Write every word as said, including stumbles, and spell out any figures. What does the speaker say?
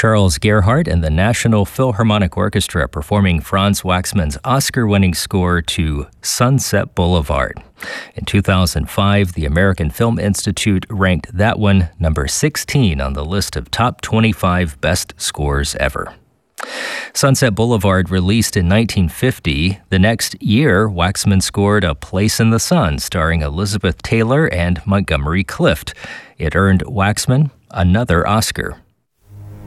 Charles Gerhardt and the National Philharmonic Orchestra performing Franz Waxman's Oscar-winning score to Sunset Boulevard. In two thousand five, the American Film Institute ranked that one number sixteen on the list of top twenty-five best scores ever. Sunset Boulevard, released in nineteen fifty, the next year, Waxman scored A Place in the Sun, starring Elizabeth Taylor and Montgomery Clift. It earned Waxman another Oscar.